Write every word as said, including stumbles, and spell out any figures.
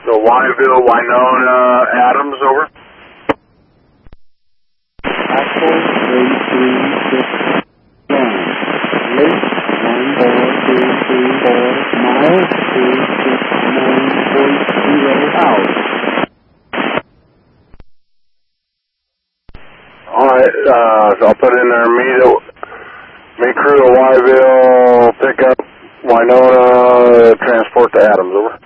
The Wyville, Winona, Adams, over. Apple three three six one. Lake one four two three four. Miles two six nine point zero out. Alright, uh, so I'll put in there, meet, me crew of Wyville, pick up Winona, transport to Adams, over.